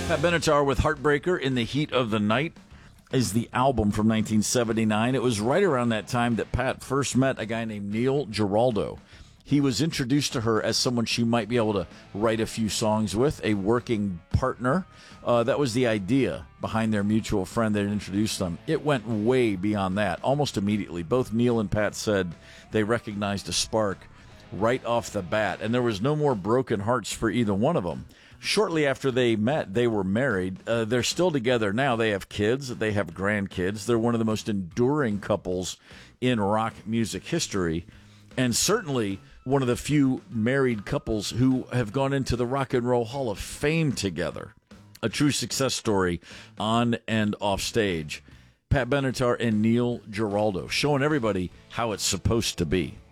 Pat Benatar with Heartbreaker in the Heat of the Night is the album from 1979. It was right around that time that Pat first met a guy named Neil Giraldo. He was introduced to her as someone she might be able to write a few songs with, a working partner. That was the idea behind their mutual friend that introduced them. It went way beyond that, almost immediately. Both Neil and Pat said they recognized a spark right off the bat, and there was no more broken hearts for either one of them. Shortly after they met, they were married. They're still together now. They have kids. They have grandkids. They're one of the most enduring couples in rock music history, and certainly one of the few married couples who have gone into the Rock and Roll Hall of Fame together. A true success story on and off stage. Pat Benatar and Neil Giraldo, showing everybody how it's supposed to be.